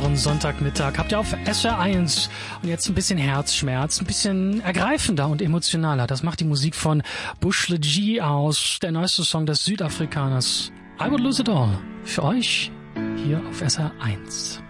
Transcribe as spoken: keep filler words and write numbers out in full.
weiteren Sonntagmittag habt ihr auf S R eins. Und jetzt ein bisschen Herzschmerz, ein bisschen ergreifender und emotionaler. Das macht die Musik von Bush Le G aus, der neueste Song des Südafrikaners I Would Lose It All. Für euch hier auf S R eins.